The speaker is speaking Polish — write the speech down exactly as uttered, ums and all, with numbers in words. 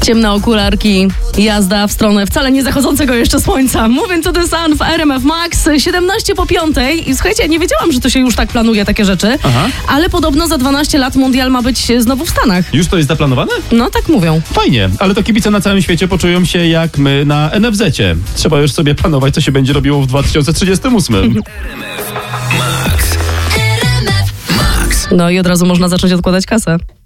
Ciemne okularki, jazda w stronę wcale nie zachodzącego jeszcze słońca. Moving to the Sun w R M F Max, siedemnaście po piątej. I słuchajcie, nie wiedziałam, że to się już tak planuje, takie rzeczy. Aha. Ale podobno za dwanaście lat mundial ma być znowu w Stanach. Już to jest zaplanowane? No, tak mówią. Fajnie, ale to kibice na całym świecie poczują się jak my na N F Z-cie. Trzeba już sobie planować, co się będzie robiło w dwa tysiące trzydziestym ósmym. No i od razu można zacząć odkładać kasę.